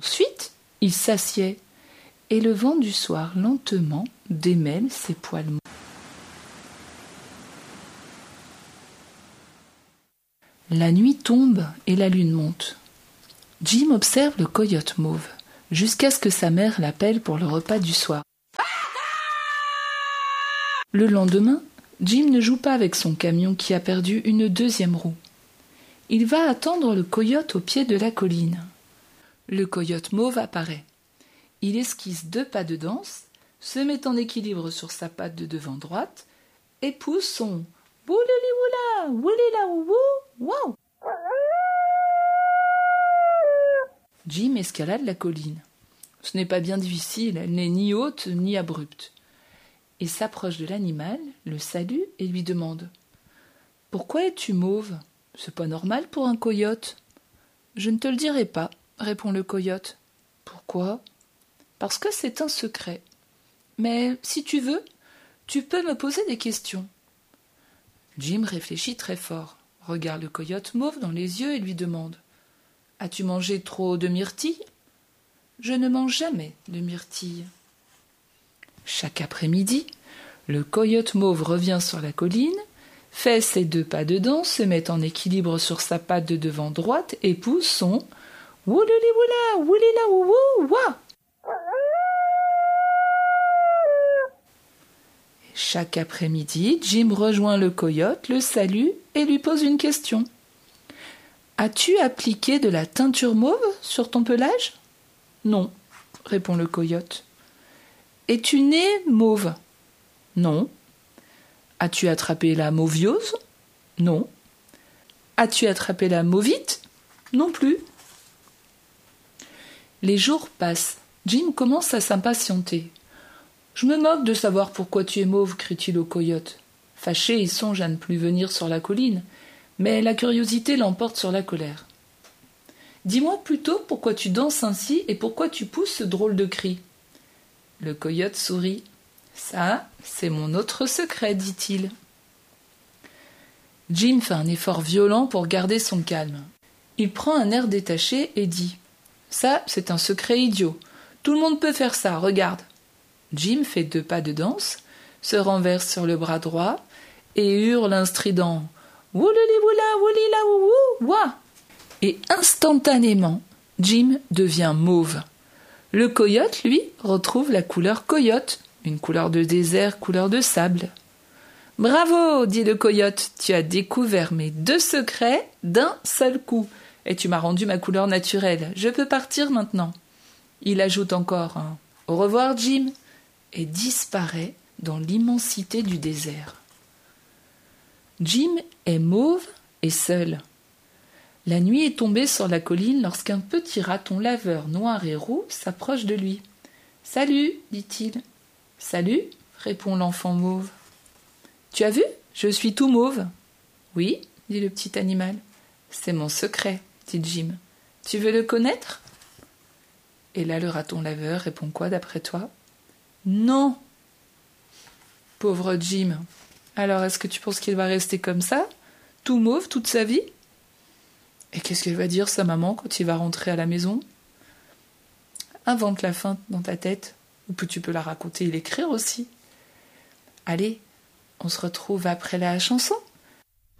Ensuite, il s'assied et le vent du soir lentement démêle ses poils mous. La nuit tombe et la lune monte. Jim observe le coyote mauve jusqu'à ce que sa mère l'appelle pour le repas du soir. Le lendemain, Jim ne joue pas avec son camion qui a perdu une deuxième roue. Il va attendre le coyote au pied de la colline. Le coyote mauve apparaît. Il esquisse 2 pas de danse, se met en équilibre sur sa patte de devant droite et pousse son « Woulili-woula, woulila-wou, wow !» Jim escalade la colline. Ce n'est pas bien difficile, elle n'est ni haute ni abrupte. Il s'approche de l'animal, le salue et lui demande « Pourquoi es-tu mauve ? C'est pas normal pour un coyote. »« Je ne te le dirai pas, » répond le coyote. « Pourquoi ? » ?»« Parce que c'est un secret. Mais si tu veux, tu peux me poser des questions. » Jim réfléchit très fort, regarde le coyote mauve dans les yeux et lui demande « As-tu mangé trop de myrtilles ? » ?»« Je ne mange jamais de myrtilles. » Chaque après-midi, le coyote mauve revient sur la colline, fait ses 2 pas de danse, se met en équilibre sur sa patte de devant droite et pousse son « Woulili-woula, woulila-wou, wa !» Chaque après-midi, Jim rejoint le coyote, le salue et lui pose une question. « As-tu appliqué de la teinture mauve sur ton pelage ? » « Non, » répond le coyote. « Es-tu né mauve ? » ?»« Non. »« As-tu attrapé la mauviose ? » ?»« Non. »« As-tu attrapé la mauvite ? » ?»« Non plus. » Les jours passent. Jim commence à s'impatienter. « Je me moque de savoir pourquoi tu es mauve, » crie-t-il au coyote. Fâché, il songe à ne plus venir sur la colline, mais la curiosité l'emporte sur la colère. « Dis-moi plutôt pourquoi tu danses ainsi et pourquoi tu pousses ce drôle de cri. » Le coyote sourit. « Ça, c'est mon autre secret, dit-il. » Jim fait un effort violent pour garder son calme. Il prend un air détaché et dit « Ça, c'est un secret idiot. Tout le monde peut faire ça, regarde. » Jim fait 2 pas de danse, se renverse sur le bras droit et hurle un strident « Woulili-woula, woulila-wou, wa !» Et instantanément, Jim devient mauve. Le coyote, lui, retrouve la couleur coyote, une couleur de désert, couleur de sable. « Bravo !» dit le coyote, « tu as découvert mes 2 secrets d'un seul coup, et tu m'as rendu ma couleur naturelle. Je peux partir maintenant. » Il ajoute encore un « Au revoir, Jim !» et disparaît dans l'immensité du désert. Jim est mauve et seul. La nuit est tombée sur la colline lorsqu'un petit raton laveur noir et roux s'approche de lui. « Salut !» dit-il. « Salut !» répond l'enfant mauve. « Tu as vu ? Je suis tout mauve. »« Oui » dit le petit animal. « C'est mon secret, » dit Jim. « Tu veux le connaître ?» Et là le raton laveur répond quoi d'après toi ? « Non !» Pauvre Jim. Alors est-ce que tu penses qu'il va rester comme ça, tout mauve toute sa vie ? Et qu'est-ce qu'elle va dire sa maman quand il va rentrer à la maison ? Invente la fin dans ta tête, ou tu peux la raconter et l'écrire aussi. Allez, on se retrouve après la chanson.